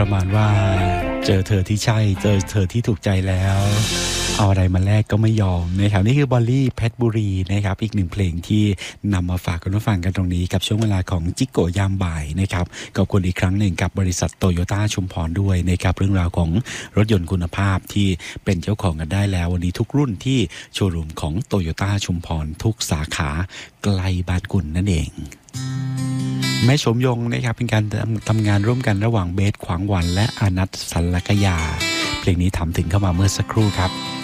มาณว่าเจอเธอที่ใช่เจอเธอที่ถูกใจแล้วเอาอะไรมาแลกก็ไม่ยอมนะครับนี่คือบอลลี่เพชรบุรีนะครับอีกหนึ่งเพลงที่นำมาฝากคุณผู้ฟังกันตรงนี้กับช่วงเวลาของจิกโกยามบ่ายนะครับขอบคุณอีกครั้งหนึ่งกับบริษัทโตโยต้าชุมพรด้วยนะครับเรื่องราวของรถยนต์คุณภาพที่เป็นเจ้าของกันได้แล้ววันนี้ทุกรุ่นที่โชว์รูมของโตโยต้าชุมพรทุกสาขาใกล้บ้านคุณนั่นเองแม่ชมยงนะครับเป็นการทำงานร่วมกันระหว่างเบสขวางวันและอานัทสัลลักยาเพลงนี้ทำถึงเข้ามาเมื่อสักครู่ครับ